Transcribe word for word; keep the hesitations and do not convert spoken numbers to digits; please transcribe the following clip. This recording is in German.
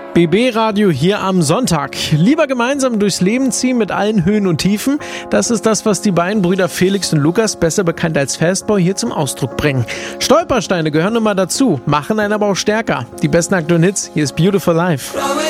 B B-Radio hier am Sonntag. Lieber gemeinsam durchs Leben ziehen mit allen Höhen und Tiefen. Das ist das, was die beiden Brüder Felix und Lukas, besser bekannt als Fastboy, hier zum Ausdruck bringen. Stolpersteine gehören nun mal dazu, machen einen aber auch stärker. Die besten aktuellen Hits, hier ist Beautiful Life.